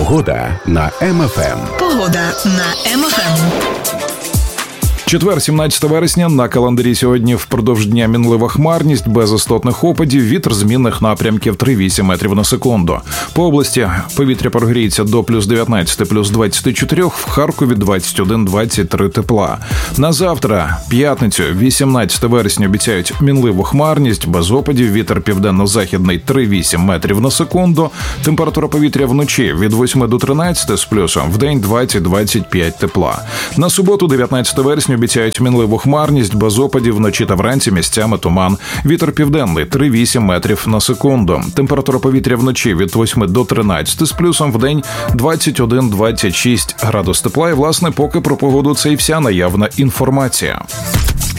Погода на МФМ. Погода на МФМ. Четвер, 17 вересня, на календарі сьогодні впродовж дня мінлива хмарність, без істотних опадів, вітер змінних напрямків 3-8 метрів на секунду. По області повітря прогріється до плюс 19, плюс 24, в Харкові 21-23 тепла. На завтра, п'ятницю, 18 вересня, обіцяють мінливу хмарність, без опадів, вітер південно-західний 3-8 метрів на секунду, температура повітря вночі від 8 до 13 з плюсом, вдень 20-25 тепла. На суботу, 19 вересня, обіцяють мінливу хмарність, без опадів, вночі та вранці місцями туман. Вітер південний 3-8 метрів на секунду. Температура повітря вночі від 8 до 13 з плюсом, вдень 21-26 градус тепла. І, власне, поки про погоду це і вся наявна інформація.